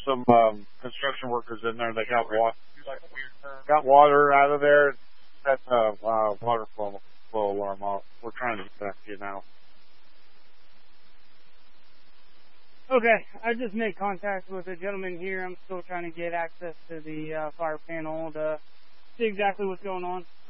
some construction workers in there. They got water out of there. Set the water flow alarm off. We're trying to get back to you now. Okay, I just made contact with a gentleman here. I'm still trying to get access to the fire panel to see exactly what's going on.